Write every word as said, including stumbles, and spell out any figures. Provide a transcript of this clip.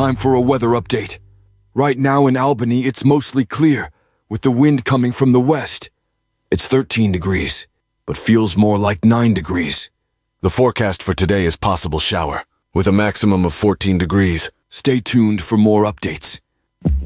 time for a weather update. Right now in Albany, it's mostly clear, with the wind coming from the west. It's thirteen degrees, but feels more like nine degrees. The forecast for today is possible shower, with a maximum of fourteen degrees. Stay tuned for more updates.